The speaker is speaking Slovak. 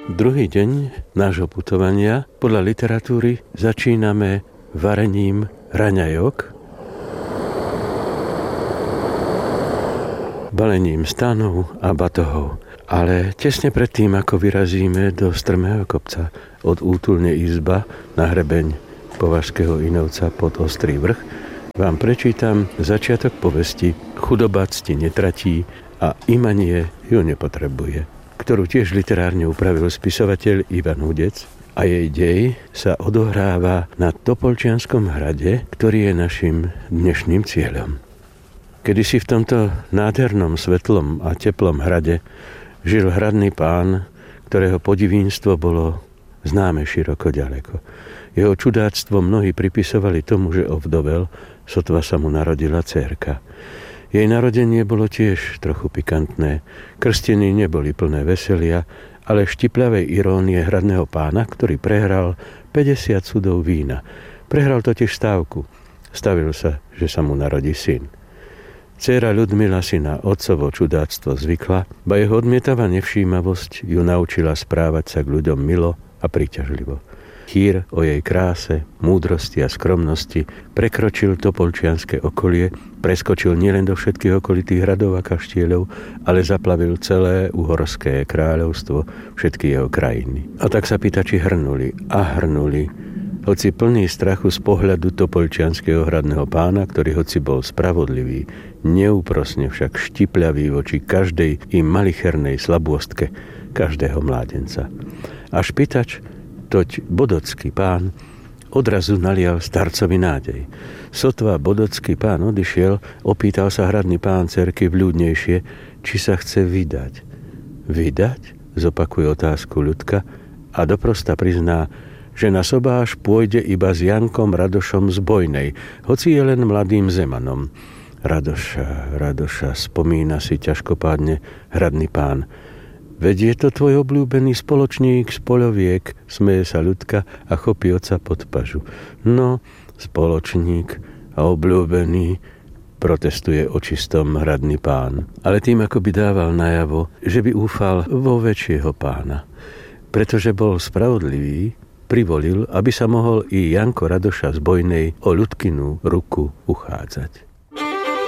Druhý deň nášho putovania podľa literatúry začíname varením raňajok, balením stanov a batohov. Ale tesne predtým, ako vyrazíme do strmého kopca od útulne izba na hrebeň Považského Inovca pod Ostrý vrch, vám prečítam začiatok povesti Chudoba cti netratí a imanie ju nepotrebuje, ktorú tiež literárne upravil spisovateľ Ivan Hudec, a jej dej sa odohráva na Topolčianskom hrade, ktorý je našim dnešným cieľom. Kedysi v tomto nádhernom, svetlom a teplom hrade žil hradný pán, ktorého podivínstvo bolo známe široko ďaleko. Jeho čudáctvo mnohí pripisovali tomu, že ovdovel, sotva sa mu narodila dcérka. Jej narodenie bolo tiež trochu pikantné. Krstiny neboli plné veselia, ale štipľavej irónie hradného pána, ktorý prehral 50 sudov vína. Prehral totiž stávku. Stavil sa, že sa mu narodí syn. Dcéra Ľudmila si na otcovo čudáctvo zvykla, ba jeho odmietavá nevšímavosť ju naučila správať sa k ľuďom milo a príťažlivo. Chýr o jej kráse, múdrosti a skromnosti prekročil topolčianske okolie, preskočil nielen do všetkých okolitých hradov a kaštieľov, ale zaplavil celé uhorské kráľovstvo, všetky jeho krajiny. A tak sa pýtači hrnuli a hrnuli, hoci plný strachu z pohľadu topolčianskeho hradného pána, ktorý hoci bol spravodlivý, neúprosne však štipľavý voči každej im malichernej slabôstke každého mládenca. Až pýtač, toť bodocký pán, odrazu nalial starcovi nádej. Sotva bodocký pán odišiel, opýtal sa hradný pán cerky vľúdnejšie, či sa chce vydať. Vydať? Zopakuje otázku Ľudka a doprosta prizná, že na sobáš pôjde iba s Jankom Radošom z Bojnej, hoci je len mladým zemanom. Radoša, spomína si ťažkopádne hradný pán. Veď je to tvoj obľúbený spoločník z poľoviek, smeje sa Ľudka a chopí otca pod pažu. No, spoločník a obľúbený, protestuje očistom hradný pán. Ale tým ako by dával najavo, že by úfal vo väčšieho pána. Pretože bol spravodlivý, privolil, aby sa mohol i Janko Radoša z Bojnej o Ľudkinu ruku uchádzať.